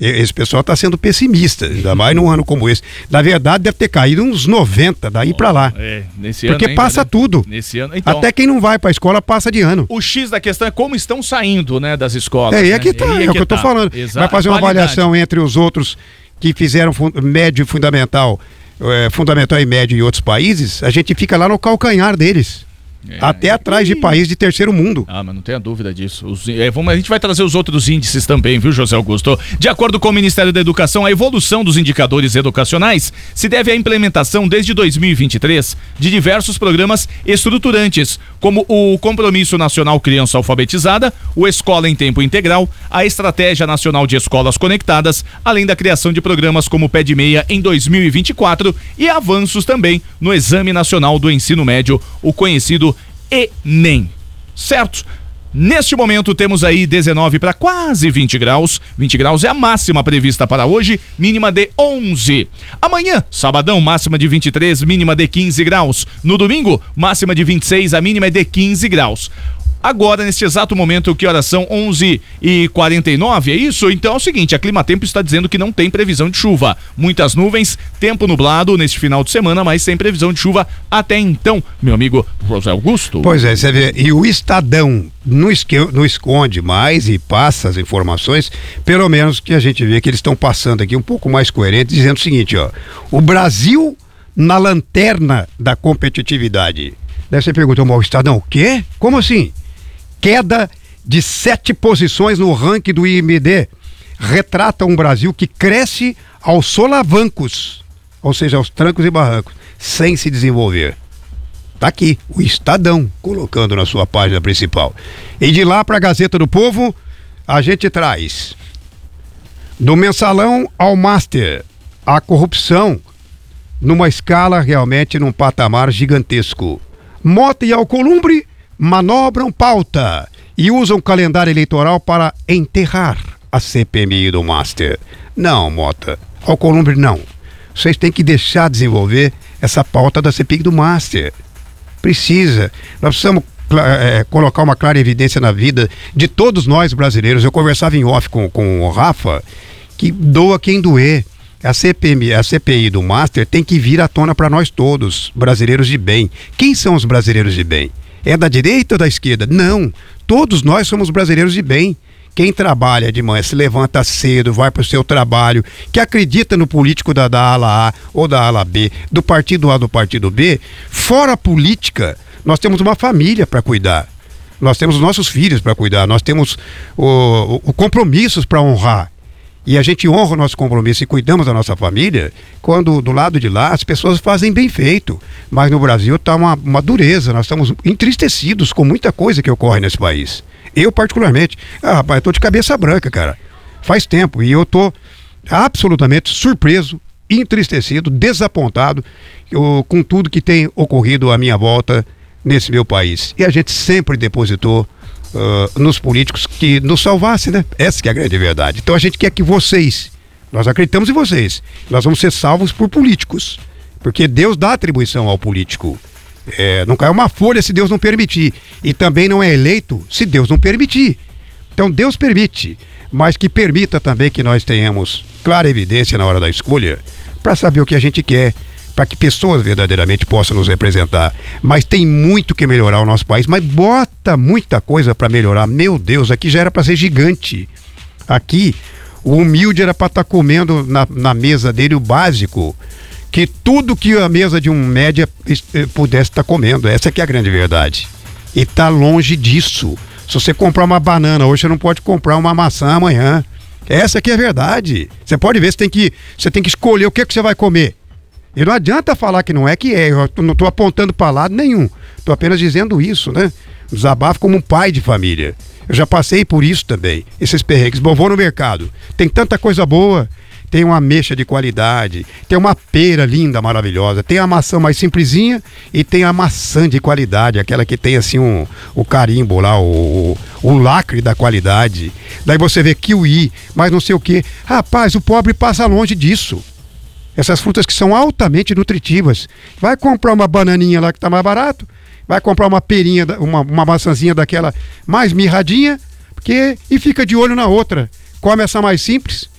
Esse pessoal está sendo pessimista, ainda mais num ano como esse. Na verdade, deve ter caído uns 90 daí para lá. Nesse porque ano passa tudo. Nesse ano, então, até quem não vai para a escola passa de ano. O X da questão é como estão saindo, né, das escolas. E aqui tá, é o que eu tô falando. Vai fazer uma avaliação entre os outros que fizeram médio e fundamental, fundamental e médio em outros países, a gente fica lá no calcanhar deles. Até atrás de país de terceiro mundo. Mas não tenha dúvida disso. A gente vai trazer os outros índices também, viu, José Augusto? De acordo com o Ministério da Educação, a evolução dos indicadores educacionais se deve à implementação desde 2023 de diversos programas estruturantes, como o Compromisso Nacional Criança Alfabetizada, o Escola em Tempo Integral, a Estratégia Nacional de Escolas Conectadas, além da criação de programas como o Pé de Meia em 2024 e avanços também no Exame Nacional do Ensino Médio, o conhecido Enem, certo? Neste momento temos aí 19 para quase 20 graus. 20 graus é a máxima prevista para hoje, mínima de 11. Amanhã, sabadão, máxima de 23, mínima de 15 graus. No domingo, máxima de 26, a mínima é de 15 graus. Agora, neste exato momento, que horas são? 11h49, é isso? Então é o seguinte, a Climatempo está dizendo que não tem previsão de chuva. Muitas nuvens, tempo nublado neste final de semana, mas sem previsão de chuva até então, meu amigo José Augusto. Pois é, você vê, e o Estadão não esconde mais e passa as informações, pelo menos que a gente vê que eles estão passando aqui um pouco mais coerente, dizendo o seguinte, ó, o Brasil na lanterna da competitividade. Daí você perguntou, mas o Estadão, o quê? Como assim? Queda de 7 posições no ranking do IMD retrata um Brasil que cresce aos solavancos, ou seja, aos trancos e barrancos, sem se desenvolver. Tá aqui, o Estadão, colocando na sua página principal. E de lá para a Gazeta do Povo, a gente traz do mensalão ao master, a corrupção numa escala realmente num patamar gigantesco. Mota e Alcolumbre manobram pauta e usam calendário eleitoral para enterrar a CPMI do Master. Não, Mota, Alcolumbre não. Vocês têm que deixar desenvolver essa pauta da CPMI do Master. Precisa. Nós precisamos colocar uma clara evidência na vida de todos nós brasileiros. Eu conversava em off com o Rafa, que doa quem doer. A CPI do Master tem que vir à tona para nós todos, brasileiros de bem. Quem são os brasileiros de bem? É da direita ou da esquerda? Não, todos nós somos brasileiros de bem. Quem trabalha de manhã, se levanta cedo, vai para o seu trabalho, que acredita no político da ala A ou da ala B, do partido A ou do partido B, fora a política, nós temos uma família para cuidar. Nós temos os nossos filhos para cuidar, nós temos compromissos para honrar. E a gente honra o nosso compromisso e cuidamos da nossa família quando do lado de lá as pessoas fazem bem feito. Mas no Brasil está uma dureza, nós estamos entristecidos com muita coisa que ocorre nesse país. Eu particularmente, rapaz, eu tô de cabeça branca, cara. Faz tempo e eu tô absolutamente surpreso, entristecido, desapontado com tudo que tem ocorrido à minha volta nesse meu país. E a gente sempre depositou nos políticos que nos salvassem, né? Essa que é a grande verdade. Então a gente quer que nós acreditamos em vocês, nós vamos ser salvos por políticos, porque Deus dá atribuição ao político. Não cai uma folha se Deus não permitir, e também não é eleito se Deus não permitir. Então Deus permite, mas que permita também que nós tenhamos clara evidência na hora da escolha, para saber o que a gente quer, para que pessoas verdadeiramente possam nos representar. Mas tem muito que melhorar o nosso país, mas bota muita coisa para melhorar. Meu Deus, aqui já era para ser gigante. Aqui, o humilde era para estar comendo na mesa dele o básico, que tudo que a mesa de um média pudesse estar comendo. Essa que é a grande verdade. E tá longe disso. Se você comprar uma banana hoje, você não pode comprar uma maçã amanhã. Essa que é a verdade. Você pode ver, você tem que escolher o que você vai comer. E não adianta falar que não é que é. Eu não estou apontando para lado nenhum. Estou apenas dizendo isso, né? Desabafo como um pai de família. Eu já passei por isso também. Esses perrengues. Bom, vou no mercado. Tem tanta coisa boa. Tem uma ameixa de qualidade. Tem uma pera linda, maravilhosa. Tem a maçã mais simplesinha e tem a maçã de qualidade. Aquela que tem assim o carimbo lá, o lacre da qualidade. Daí você vê kiwi, mas não sei o quê. Rapaz, o pobre passa longe disso. Essas frutas que são altamente nutritivas. Vai comprar uma bananinha lá que está mais barato, vai comprar uma perinha, uma maçãzinha daquela mais mirradinha, e fica de olho na outra. Come essa mais simples,